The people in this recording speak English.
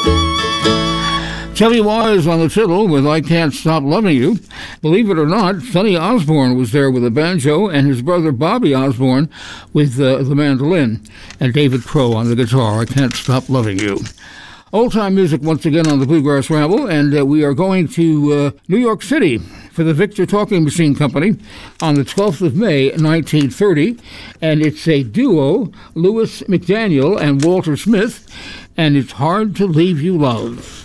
Chevy Wise on the fiddle with I Can't Stop Loving You. Believe it or not, Sonny Osborne was there with a banjo and his brother Bobby Osborne with the mandolin, and David Crow on the guitar. I Can't Stop Loving You. Old-time music once again on the Bluegrass Ramble, and we are going to New York City for the Victor Talking Machine Company on the 12th of May, 1930, and it's a duo, Louis McDaniel and Walter Smith, and it's Hard to Leave You Love.